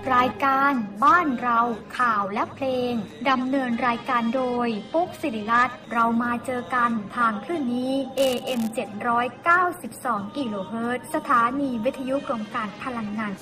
รายการบ้านเราข่าวและเพลงดำเนินรายการโดยปุ๊กศิริรัตน์เรามาเจอกันทางคลื่นนี้ AM 792 กิโลเฮิรตซ์สถานีวิทยุกรมการพลังงาน